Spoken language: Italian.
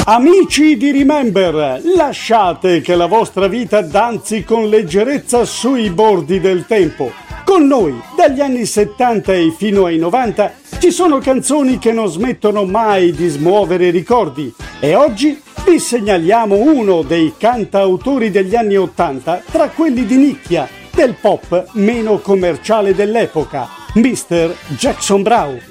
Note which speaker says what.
Speaker 1: Amici di Remember, lasciate che la vostra vita danzi con leggerezza sui bordi del tempo. Con noi, dagli anni 70 e fino ai 90, ci sono canzoni che non smettono mai di smuovere i ricordi. E oggi vi segnaliamo uno dei cantautori degli anni 80 tra quelli di nicchia, del pop meno commerciale dell'epoca, Mr. Jackson Browne.